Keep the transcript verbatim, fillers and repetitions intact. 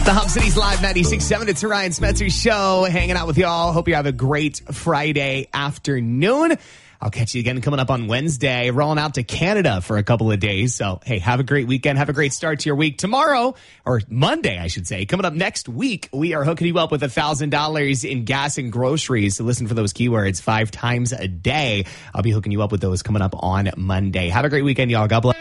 The Hub City's Live ninety-six point seven. It's the Ryan Spencer Show. Hanging out with y'all. Hope you have a great Friday afternoon. I'll catch you again coming up on Wednesday. Rolling out to Canada for a couple of days. So, hey, have a great weekend. Have a great start to your week. Tomorrow, or Monday, I should say, coming up next week, we are hooking you up with one thousand dollars in gas and groceries. So listen for those keywords five times a day. I'll be hooking you up with those coming up on Monday. Have a great weekend, y'all. God bless.